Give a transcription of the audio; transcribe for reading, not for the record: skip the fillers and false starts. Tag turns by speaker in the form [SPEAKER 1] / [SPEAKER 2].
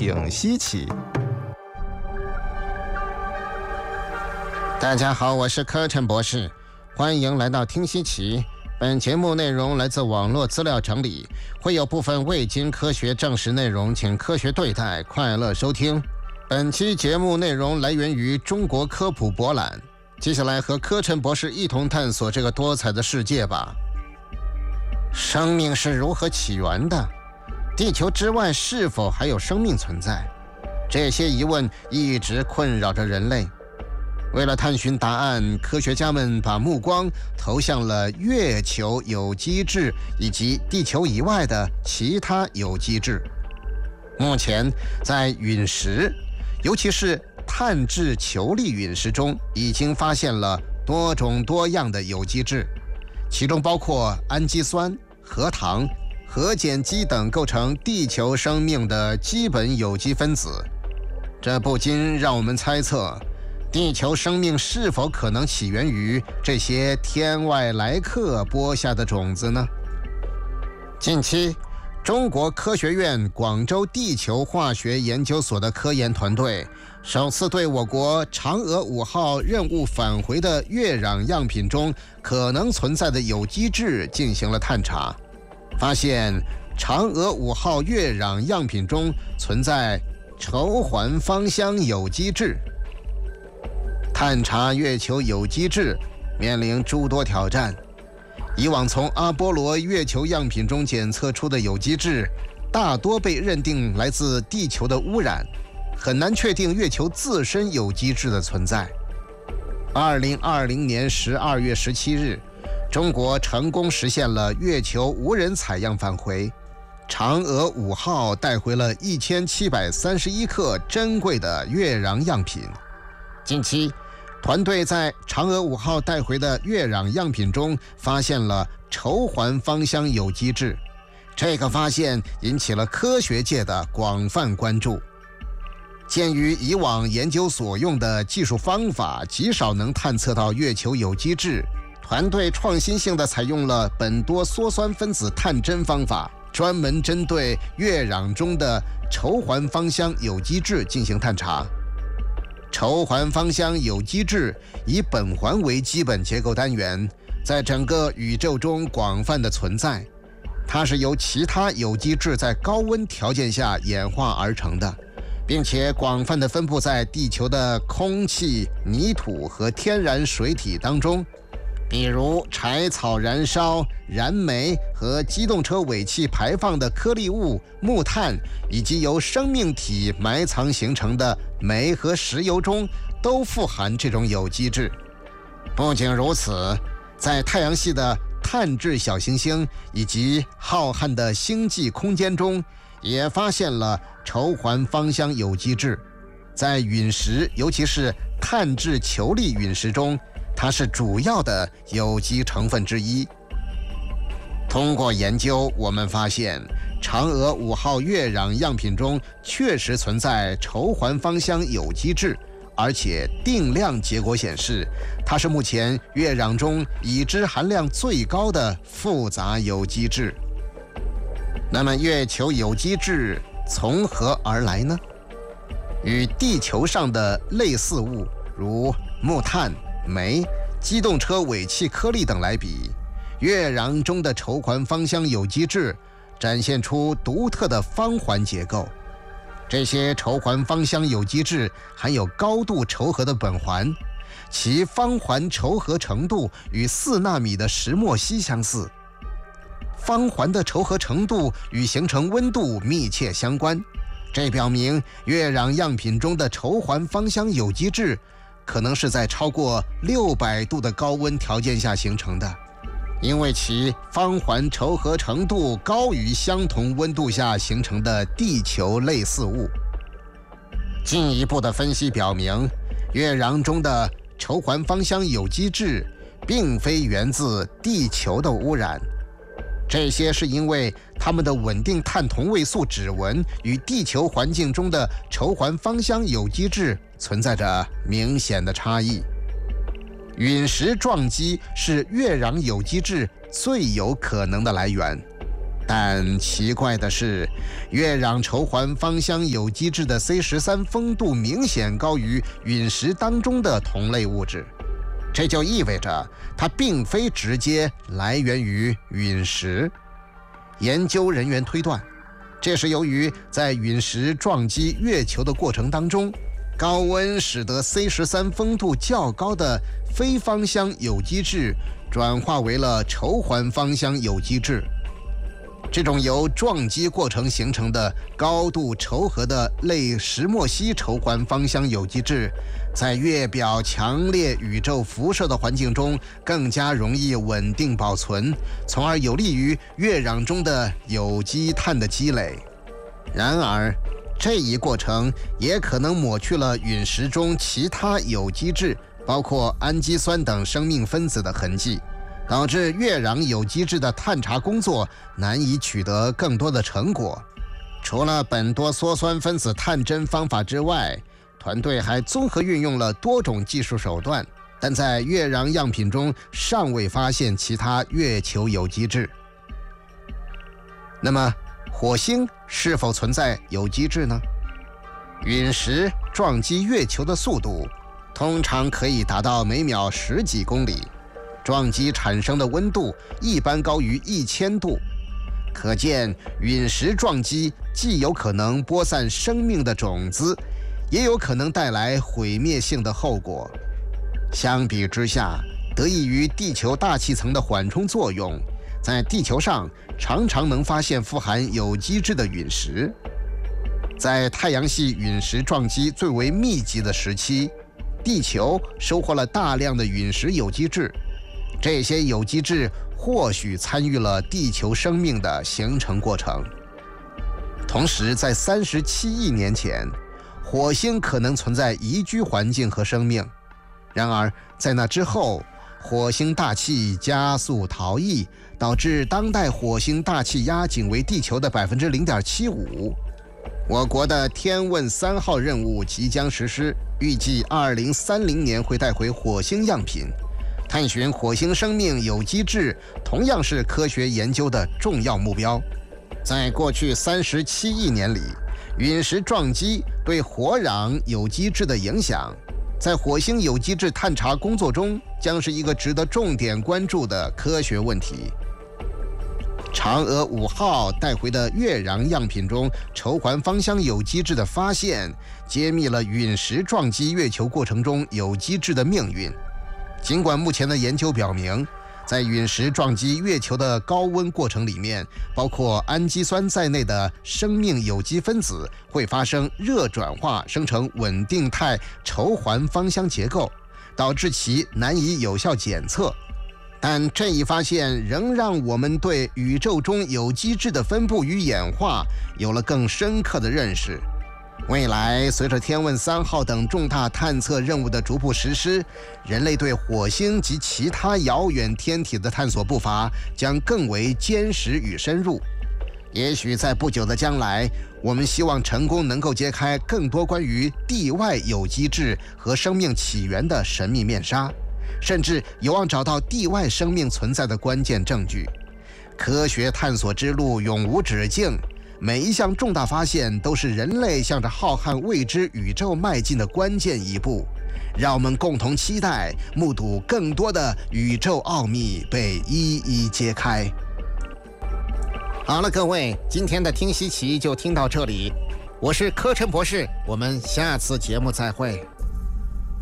[SPEAKER 1] 挺稀奇。大家好，我是柯晨博士，欢迎来到听稀奇。本节目内容来自网络资料整理，会有部分未经科学证实内容，请科学对待，快乐收听。本期节目内容来源于中国科普博览。接下来和柯晨博士一同探索这个多彩的世界吧。生命是如何起源的？地球之外是否还有生命存在？这些疑问一直困扰着人类。为了探寻答案，科学家们把目光投向了月球有机质以及地球以外的其他有机质。目前，在陨石，尤其是碳质球粒陨石中，已经发现了多种多样的有机质，其中包括氨基酸、核糖、核碱基等构成地球生命的基本有机分子。这不禁让我们猜测，地球生命是否可能起源于这些天外来客播下的种子呢？近期，中国科学院广州地球化学研究所的科研团队首次对我国嫦娥5号任务返回的月壤样品中可能存在的有机质进行了探查，发现嫦娥5号月壤样品中存在稠环芳香有机质。探查月球有机质面临诸多挑战。以往从阿波罗月球样品中检测出的有机质，大多被认定来自地球的污染，很难确定月球自身有机质的存在。2020年12月17日，中国成功实现了月球无人采样返回，嫦娥5号带回了1731克珍贵的月壤样品。近期，团队在嫦娥5号带回的月壤样品中发现了稠环芳香有机质，这个发现引起了科学界的广泛关注。鉴于以往研究所用的技术方法极少能探测到月球有机质，团队创新性地采用了苯多羧酸分子探针方法，专门针对月壤中的稠环芳香有机质进行探查。稠环芳香有机质以苯环为基本结构单元，在整个宇宙中广泛的存在。它是由其他有机质在高温条件下演化而成的，并且广泛地分布在地球的空气、泥土和天然水体当中，比如柴草燃烧、燃煤和机动车尾气排放的颗粒物、木炭，以及由生命体埋藏形成的煤和石油中，都富含这种有机质。不仅如此，在太阳系的碳质小行星以及浩瀚的星际空间中，也发现了稠环芳香有机质。在陨石，尤其是碳质球粒陨石中，它是主要的有机成分之一。通过研究，我们发现嫦娥5号月壤样品中确实存在稠环芳香有机质，而且定量结果显示，它是目前月壤中已知含量最高的复杂有机质。那么月球有机质从何而来呢？与地球上的类似物，如木炭、煤、机动车尾气颗粒等来比，月壤中的稠环芳香有机质展现出独特的芳环结构。这些稠环芳香有机质含有高度稠合的苯环，其芳环稠合程度与4纳米的石墨烯相似。芳环的稠合程度与形成温度密切相关，这表明月壤样品中的稠环芳香有机质可能是在超过600度的高温条件下形成的，因为其芳环稠合程度高于相同温度下形成的地球类似物。进一步的分析表明，月壤中的稠环芳香有机质并非源自地球的污染，这些是因为它们的稳定碳同位素指纹与地球环境中的稠环芳香有机质存在着明显的差异。陨石撞击是月壤有机质最有可能的来源， 但奇怪的是，月壤稠环芳香有机质的 C13 丰度明显高于陨石当中的同类物质，这就意味着它并非直接来源于陨石。研究人员推断，这是由于在陨石撞击月球的过程当中，高温使得 C13 丰度较高的非芳香有机质转化为了稠环芳香有机质。这种由撞击过程形成的高度稠合的类石墨烯稠环芳香有机质，在月表强烈宇宙辐射的环境中更加容易稳定保存，从而有利于月壤中的有机碳的积累。然而，这一过程也可能抹去了陨石中其他有机质，包括氨基酸等生命分子的痕迹，导致月壤有机质的探查工作难以取得更多的成果。除了苯多羧酸分子探针方法之外，团队还综合运用了多种技术手段，但在月壤样品中尚未发现其他月球有机质。那么，火星是否存在有机质呢？陨石撞击月球的速度通常可以达到每秒10几公里，撞击产生的温度一般高于1000度，可见陨石撞击既有可能播散生命的种子，也有可能带来毁灭性的后果。相比之下，得益于地球大气层的缓冲作用，在地球上常常能发现富含有机质的陨石。在太阳系陨石撞击最为密集的时期，地球收获了大量的陨石有机质，这些有机质或许参与了地球生命的形成过程。同时，在37亿年前，火星可能存在宜居环境和生命。然而，在那之后，火星大气加速逃逸，导致当代火星大气压仅为地球的 0.75%。我国的天问3号任务即将实施，预计2030年会带回火星样品。探寻火星生命有机质同样是科学研究的重要目标。在过去37亿年里，陨石撞击对火壤有机质的影响，在火星有机质探查工作中将是一个值得重点关注的科学问题。嫦娥5号带回的月壤样品中稠环芳香有机质的发现，揭秘了陨石撞击月球过程中有机质的命运。尽管目前的研究表明，在陨石撞击月球的高温过程里面，包括氨基酸在内的生命有机分子会发生热转化，生成稳定态稠环芳香结构，导致其难以有效检测。但这一发现仍让我们对宇宙中有机质的分布与演化有了更深刻的认识。未来，随着天问3号等重大探测任务的逐步实施，人类对火星及其他遥远天体的探索步伐将更为坚实与深入。也许在不久的将来，我们希望成功能够揭开更多关于地外有机质和生命起源的神秘面纱，甚至有望找到地外生命存在的关键证据。科学探索之路永无止境，每一项重大发现都是人类向着浩瀚未知宇宙迈进的关键一步。让我们共同期待，目睹更多的宇宙奥秘被一一揭开。好了，各位，今天的听稀奇就听到这里，我是柯琛博士，我们下次节目再会。